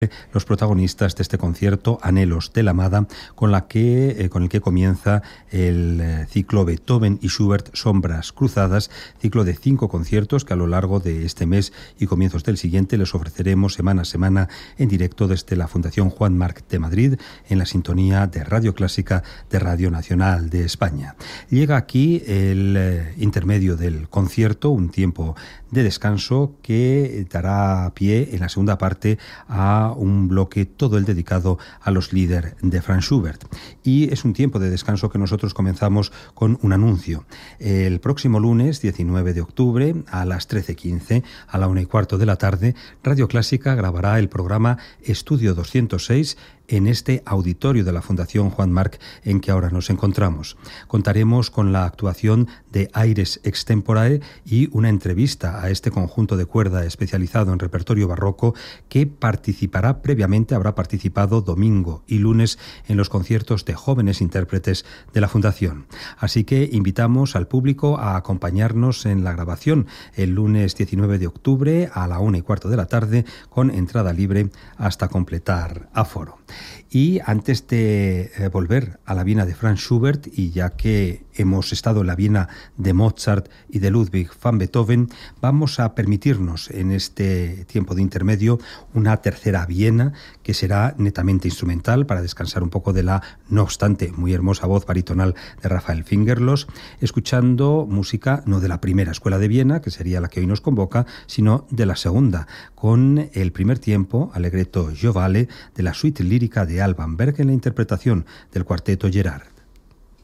los protagonistas de este concierto, Anhelos de la Amada, con el que comienza el ciclo Beethoven y Schubert Sombras Cruzadas, ciclo de 5 conciertos que a lo largo de este mes y comienzos del siguiente les ofreceremos semana a semana en directo desde la Fundación Juan Marc de Madrid, en la sintonía de Radio Clásica de Radio Nacional de España. Llega aquí el intermedio del concierto, un tiempo de descanso que dará pie en la segunda parte a un bloque todo el dedicado a los Lieder de Franz Schubert. Y es un tiempo de descanso que nosotros comenzamos con un anuncio. El próximo lunes 19 de octubre a las 13:15, a la 1:15 de la tarde, Radio Clásica grabará el programa Estudio 206 en este auditorio de la Fundación Juan Marc en que ahora nos encontramos. Contaremos con la actuación de Aires Extemporae y una entrevista a este conjunto de cuerda especializado en repertorio barroco que habrá participado domingo y lunes en los conciertos de jóvenes intérpretes de la Fundación. Así que invitamos al público a acompañarnos en la grabación el lunes 19 de octubre a la 1:15 de la tarde con entrada libre hasta completar aforo. Y antes de volver a la Viena de Franz Schubert, y ya que hemos estado en la Viena de Mozart y de Ludwig van Beethoven, vamos a permitirnos en este tiempo de intermedio una tercera Viena que será netamente instrumental para descansar un poco de la, no obstante, muy hermosa voz baritonal de Rafael Fingerlos, escuchando música no de la primera escuela de Viena, que sería la que hoy nos convoca, sino de la segunda, con el primer tiempo, Allegretto Giovale, de la suite lírica de Alban Berg en la interpretación del cuarteto Gerard.